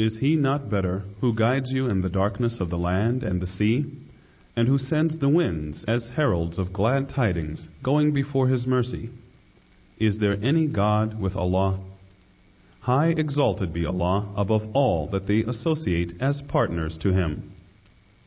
Is he not better who guides you in the darkness of the land and the sea, and who sends the winds as heralds of glad tidings, going before his mercy? Is there any God with Allah? High exalted be Allah above all that they associate as partners to him.